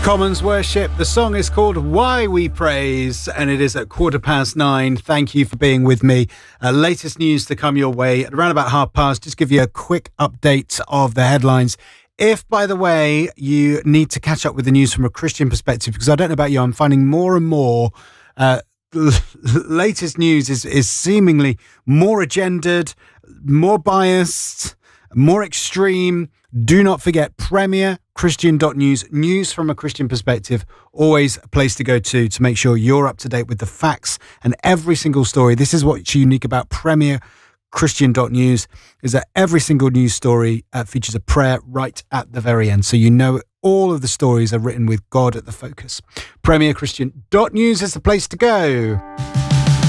Commons Worship. The song is called Why We Praise, and it is at 9:15. Thank you for being with me. Latest news to come your way at around about past. Just give you a quick update of the headlines. If, by the way, you need to catch up with the news from a Christian perspective, because I don't know about you, I'm finding more and more latest news is seemingly more agendaed, more biased, more extreme. Do not forget premierchristian.news, news from a Christian perspective, always a place to go to make sure you're up to date with the facts and every single story. This is what's unique about premierchristian.news, is that every single news story features a prayer right at the very end. So you know all of the stories are written with God at the focus. Premierchristian.news is the place to go.